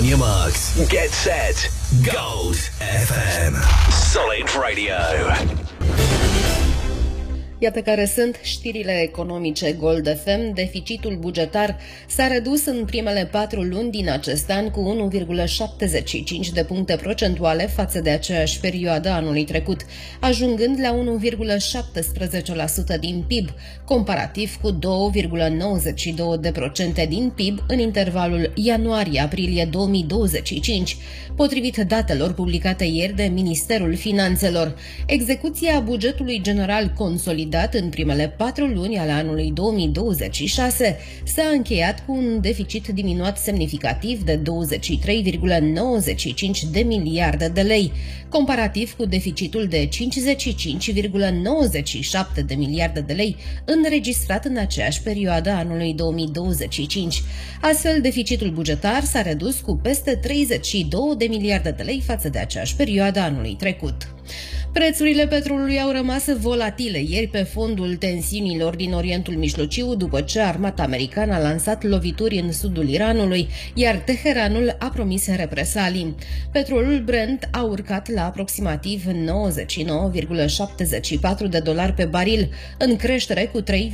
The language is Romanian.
your marks. Get set. Gold FM. Solid Radio. Iată care sunt știrile economice Gold FM. Deficitul bugetar s-a redus în primele 4 luni din acest an cu 1,75 de puncte procentuale față de aceeași perioadă anului trecut, ajungând la 1,17% din PIB, comparativ cu 2,92% din PIB în intervalul ianuarie-aprilie 2025, potrivit datelor publicate ieri de Ministerul Finanțelor. Execuția bugetului general consolidat în primele 4 luni ale anului 2026 s-a încheiat cu un deficit diminuat semnificativ de 23,95 de miliarde de lei, comparativ cu deficitul de 55,97 de miliarde de lei înregistrat în aceeași perioadă anului 2025. Astfel, deficitul bugetar s-a redus cu peste 32 de miliarde de lei față de aceeași perioadă anului trecut. Prețurile petrolului au rămas volatile ieri pe fondul tensiunilor din Orientul Mijlociu, după ce armata americană a lansat lovituri în sudul Iranului, iar Teheranul a promis represalii. Petrolul Brent a urcat la aproximativ $99,74 pe baril, în creștere cu 3,5%.